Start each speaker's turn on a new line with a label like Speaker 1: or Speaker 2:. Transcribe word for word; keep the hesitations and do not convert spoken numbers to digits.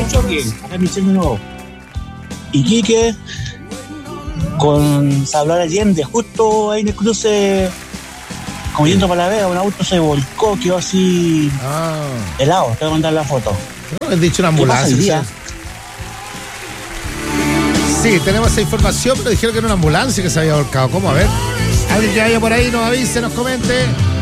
Speaker 1: un choque, acá en Michel de nuevo. Iquique con Salvador Allende, justo ahí en el cruce, como yendo para la Vega, un auto se volcó, quedó así
Speaker 2: Ah.
Speaker 1: helado. Te voy a mandar la foto.
Speaker 2: ¿No les he dicho una
Speaker 1: ¿Qué pasa hoy
Speaker 2: ambulancia?
Speaker 1: día?
Speaker 2: Sí, tenemos esa información, pero dijeron que era una ambulancia que se había volcado. ¿Cómo? A ver. Alguien que vaya por ahí nos avise, nos comente.